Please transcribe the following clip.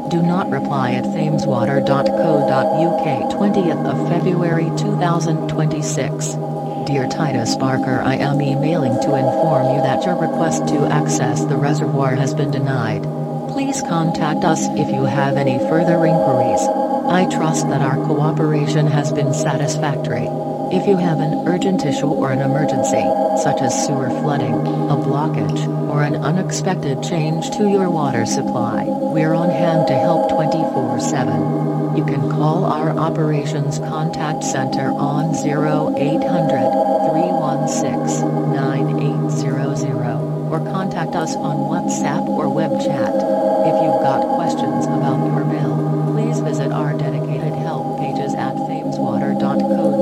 Do not reply at thameswater.co.uk 20th of February 2026. Dear Titus Barker, I am emailing to inform you that your request to access the reservoir has been denied. Please contact us if you have any further inquiries. I trust that our cooperation has been satisfactory. If you have an urgent issue or an emergency, such as sewer flooding, a blockage, or an unexpected change to your water supply, we're on hand to help 24/7. You can call our Operations Contact Center on 0800 316 9800, or contact us on WhatsApp or web chat. If you've got questions about your bill, please visit our dedicated help pages at thameswater.co.uk.